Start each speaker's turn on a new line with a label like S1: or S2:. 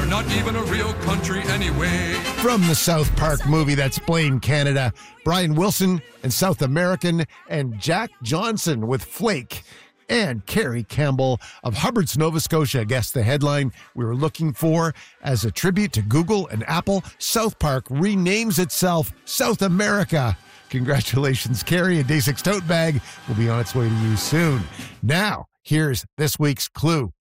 S1: We're not even a real country anyway.
S2: From the South Park movie that's Blame Canada, Brian Wilson and South American, and Jack Johnson with Flake. And Carrie Campbell of Hubbard's, Nova Scotia guessed the headline we were looking for. As a tribute to Google and Apple, South Park renames itself South America. Congratulations, Carrie. A Day 6 tote bag will be on its way to you soon. Now, here's this week's clue.